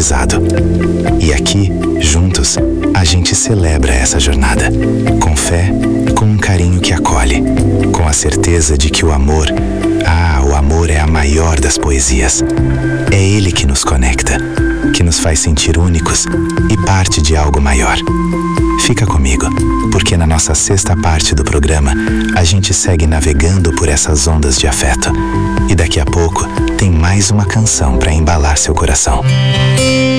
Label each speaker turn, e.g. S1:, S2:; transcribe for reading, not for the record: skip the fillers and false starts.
S1: aprendizado. E aqui, juntos, a gente celebra essa jornada. Com fé, com um carinho que acolhe, com a certeza de que o amor é a maior das poesias. É ele que nos conecta, que nos faz sentir únicos e parte de algo maior. Fica comigo, porque na nossa sexta parte do programa, a gente segue navegando por essas ondas de afeto. E daqui a pouco, tem mais uma canção para embalar seu coração.